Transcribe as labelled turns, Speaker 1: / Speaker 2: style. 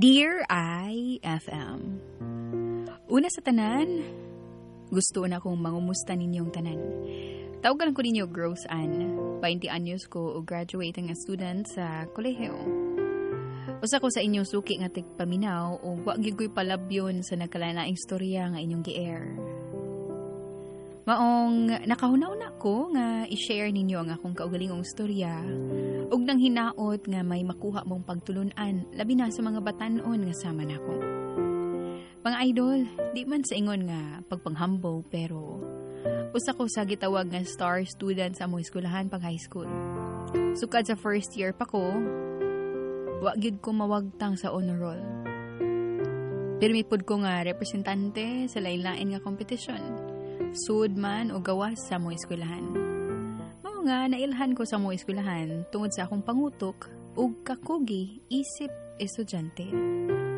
Speaker 1: Dear IFM, una sa tanan, gusto na kong mangumusta ninyong tanan. Tawagan ko ninyo Gross Ann, 20 anyos ko o graduating nga student sa kolehiyo. Usa ko sa inyong suki nga tigpaminaw o wag gyud ko'y palabyon sa nagkalanaing istorya nga inyong gi-air. Maong nakahunaw ko nga i-share ninyo ang akong kaugalingong istorya ug nang hinaot nga may makuha mong pagtulunan labi na sa mga batanon nga sama nako. Mga idol, di man sa ingon nga pagpanghambo pero usa ko sa gitawag nga star student sa among eskwelahan pag high school. Sukad sa first year pa ko, wa gyud ko mawagtang sa honor roll. Pirmi pud ko nga representante sa lain-lain nga kompetisyon. Sud man o gawas sa among eskwelahan. Mao nga nailhan ko sa among eskwelahan tungod sa akong pangutok ug kakugi isip estudyante.